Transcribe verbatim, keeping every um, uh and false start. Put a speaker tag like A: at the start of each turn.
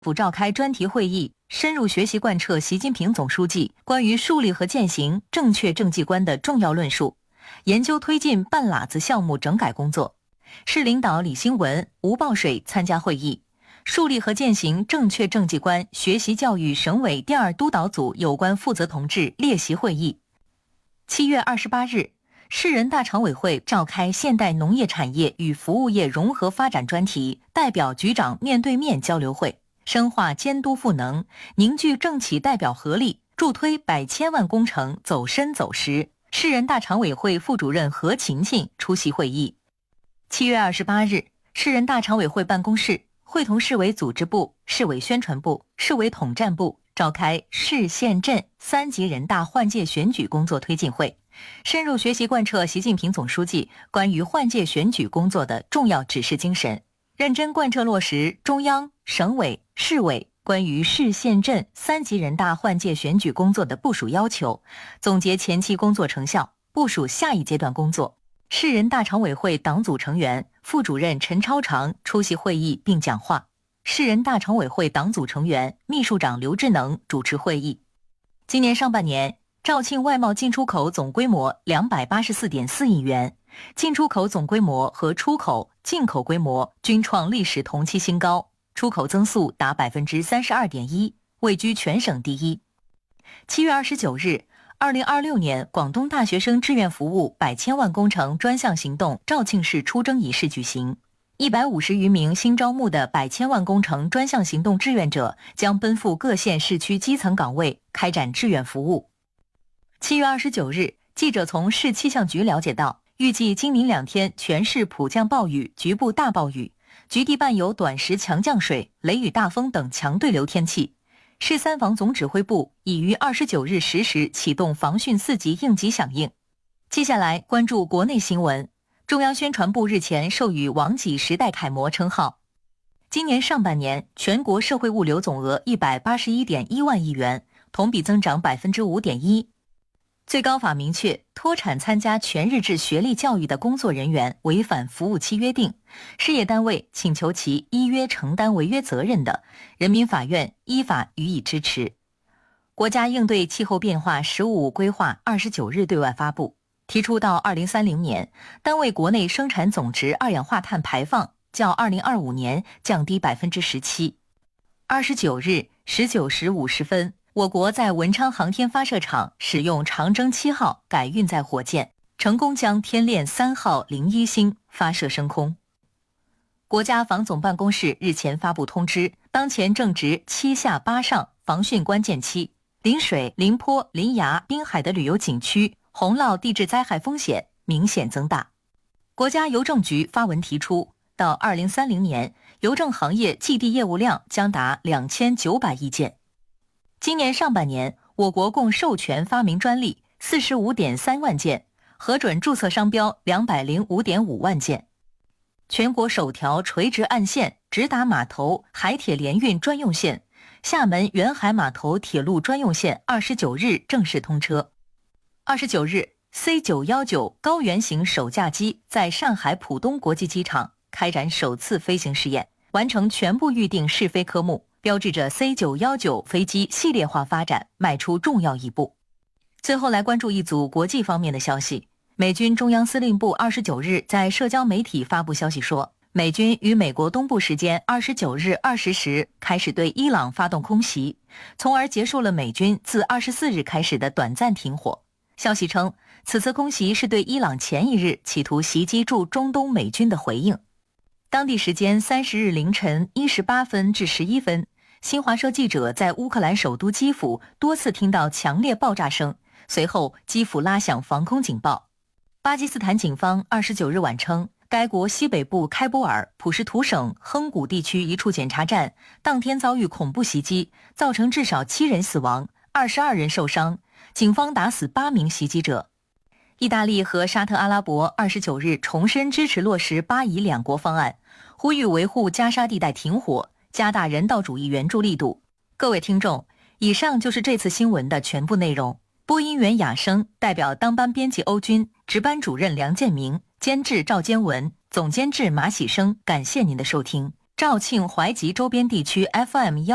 A: 府召开专题会议，深入学习贯彻习近平总书记关于树立和践行正确政绩观的重要论述，研究推进半拉子项目整改工作。市领导李兴文、吴报水参加会议。树立和践行正确政绩观学习教育省委第二督导组有关负责同志列席会议。七月二十八日，市人大常委会召开现代农业产业与服务业融合发展专题代表局长面对面交流会，深化监督赋能，凝聚政企代表合力，助推百千万工程走深走实。市人大常委会副主任何勤勤出席会议。七月二十八日，市人大常委会办公室会同市委组织部、市委宣传部、市委统战部召开市县镇三级人大换届选举工作推进会，深入学习贯彻习近平总书记关于换届选举工作的重要指示精神，认真贯彻落实中央、省委、市委关于市县镇三级人大换届选举工作的部署要求，总结前期工作成效，部署下一阶段工作。市人大常委会党组成员、副主任陈超常出席会议并讲话，市人大常委会党组成员、秘书长刘志能主持会议。今年上半年，肇庆外贸进出口总规模 两百八十四点四亿元，进出口总规模和出口、进口规模均创历史同期新高，出口增速达 百分之三十二点一， 位居全省第一。七月二十九日，二零二六年广东大学生志愿服务百千万工程专项行动肇庆市出征仪式举行，一百五十余名新招募的百千万工程专项行动志愿者将奔赴各县市区基层岗位开展志愿服务。七月二十九日，记者从市气象局了解到，预计今明两天全市普降暴雨，局部大暴雨，局地伴有短时强降水、雷雨大风等强对流天气。市三防总指挥部已于二十九日十时启动防汛四级应急响应。接下来关注国内新闻。中央宣传部日前授予王济时代楷模称号。今年上半年，全国社会物流总额一百八十一点一万亿元，同比增长 百分之五点一。最高法明确，脱产参加全日制学历教育的工作人员违反服务期约定，事业单位请求其依约承担违约责任的，人民法院依法予以支持。国家应对气候变化“十五五”规划二十九日对外发布，提出到二零三零年，单位国内生产总值二氧化碳排放较二零二五年降低 百分之十七。二十九日十九时五十分，我国在文昌航天发射场使用长征七号改运载火箭，成功将天链三号零一星发射升空。国家防总办公室日前发布通知，当前正值七下八上防汛关键期，临水、临坡、临崖、滨海的旅游景区洪涝地质灾害风险明显增大。国家邮政局发文提出，到二零三零年，邮政行业寄递业务量将达两千九百亿件。今年上半年，我国共授权发明专利 四十五点三万件，核准注册商标 两百零五点五万件。全国首条垂直岸线直达码头海铁联运专用线厦门远海码头铁路专用线二十九日正式通车。二十九日 C 九一九 高原型首架机在上海浦东国际机场开展首次飞行试验，完成全部预定试飞科目，标志着 C 九一九 飞机系列化发展迈出重要一步。最后来关注一组国际方面的消息。美军中央司令部二十九日在社交媒体发布消息说，美军于美国东部时间二十九日二十时开始对伊朗发动空袭，从而结束了美军自二十四日开始的短暂停火。消息称，此次空袭是对伊朗前一日企图袭击驻中东美军的回应。当地时间三十日凌晨一时八分至十一分，新华社记者在乌克兰首都基辅多次听到强烈爆炸声，随后基辅拉响防空警报。巴基斯坦警方二十九日晚称，该国西北部开波尔普什图省亨古地区一处检查站当天遭遇恐怖袭击，造成至少七人死亡，二十二人受伤，警方打死八名袭击者。意大利和沙特阿拉伯二十九日重申支持落实巴以两国方案，呼吁维护加沙地带停火，加大人道主义援助力度。各位听众，以上就是这次新闻的全部内容。播音员雅生，代表当班编辑欧军，值班主任梁建明，监制赵坚文，总监制马喜生，感谢您的收听。肇庆、淮吉周边地区 F M 幺